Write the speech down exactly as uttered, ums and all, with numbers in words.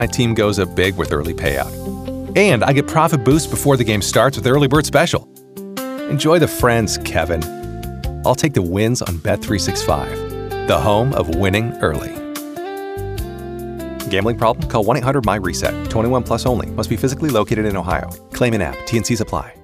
My team goes up big with early payout. And I get profit boosts before the game starts with Early Bird Special. Enjoy the friends, Kevin. I'll take the wins on Bet three sixty-five, the home of winning early. Gambling problem? Call one eight hundred M Y RESET. twenty-one plus only. Must be physically located in Ohio. Claim in app. T N Cs apply.